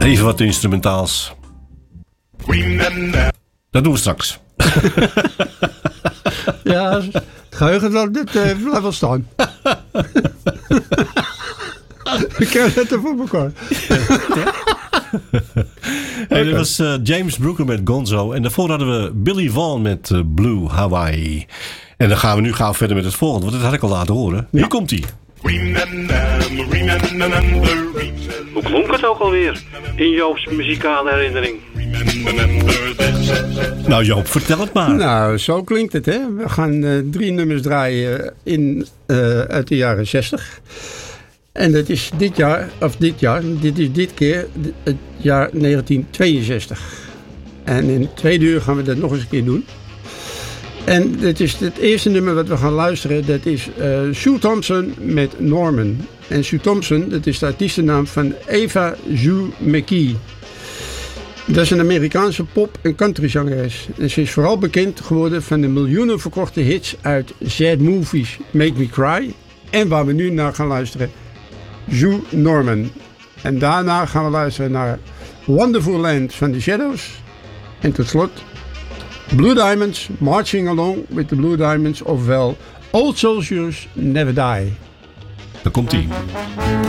Even wat instrumentaals. Dat doen we straks. Ja, het geheugen blijft wel staan. Ik krijg het er voor elkaar. Hey, dit was James Brooker met Gonzo. En daarvoor hadden we Billy Vaughn met Blue Hawaii. En dan gaan we nu gauw verder met het volgende. Want dat had ik al laten horen. Hier komt hij. Hoe klonk het ook alweer in Joop's muzikale herinnering? Nou Joop, vertel het maar. Nou, zo klinkt het, hè. We gaan 3 nummers draaien uit de jaren 60. En dat is dit keer het jaar 1962. En in het tweede uur gaan we dat nog eens een keer doen. En dat is het eerste nummer wat we gaan luisteren. Dat is Sue Thompson met Norman. En Sue Thompson, dat is de artiestennaam van Eva Sue McKee. Dat is een Amerikaanse pop- en countryzangeres. En ze is vooral bekend geworden van de miljoenen verkochte hits uit Sad Movies Make Me Cry. En waar we nu naar gaan luisteren, Sue Norman. En daarna gaan we luisteren naar Wonderful Land van The Shadows. En tot slot Blue Diamonds, Marching Along with the Blue Diamonds, ofwel Old Soldiers Never Die. Daar komt ie.